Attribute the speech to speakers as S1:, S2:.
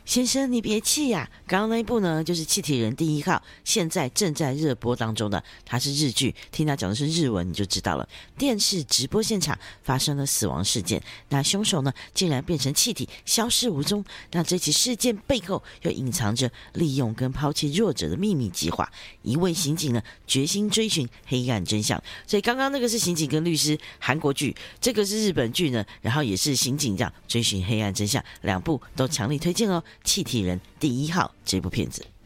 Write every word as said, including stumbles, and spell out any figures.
S1: 先生你别气呀、啊，刚刚那一部呢就是气体人第一号，现在正在热播当中的，它是日剧，听他讲的是日文你就知道了。电视直播现场发生了死亡事件，那凶手呢竟然变成气体消失无踪，那这起事件背后又隐藏着利用跟抛弃弱者的秘密计划。一位刑警呢决心追寻黑暗真相，所以刚刚那个是刑警跟律师韩国剧，这个是日本剧呢，然后也是刑警这样追寻黑暗真相，两部都强力推荐哦。气体人第一号这部片子。